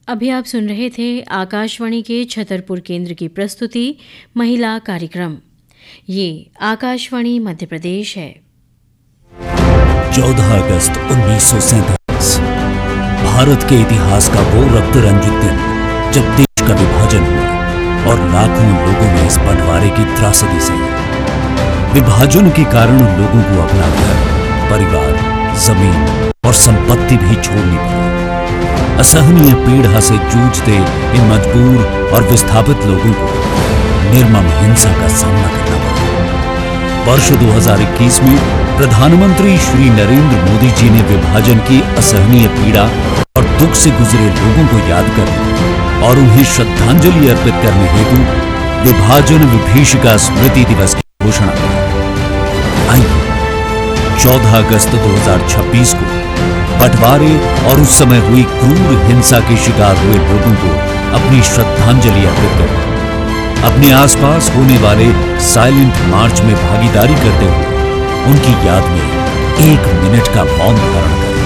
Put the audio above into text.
अभी आप सुन रहे थे आकाशवाणी के छतरपुर केंद्र की प्रस्तुति महिला कार्यक्रम। ये आकाशवाणी मध्य प्रदेश है। 14 अगस्त 1947 भारत के इतिहास का वो रक्त रंजित दिन जब देश का विभाजन हुआ और लाखों लोगों ने इस बंटवारे की त्रासदी से विभाजन के कारण लोगों को अपना घर, परिवार, जमीन और संपत्ति भी छोड़नी पड़ी। असहनीय पीड़ा से जूझते इन मजबूर और विस्थापित लोगों को निर्मम हिंसा का सामना करना पड़ा। वर्ष 2021 में प्रधानमंत्री श्री नरेंद्र मोदी जी ने विभाजन की असहनीय पीड़ा और दुख से गुजरे लोगों को याद करने और उन्हें श्रद्धांजलि अर्पित करने हेतु विभाजन विभीषिका स्मृति दिवस की घोषणा की। आइए 14 अगस्त 2026 को बंटवारे और उस समय हुई क्रूर हिंसा के शिकार हुए लोगों को अपनी श्रद्धांजलि अर्पित करें। अपने आसपास होने वाले साइलेंट मार्च में भागीदारी करते हुए उनकी याद में 1 मिनट का मौन धारण करें।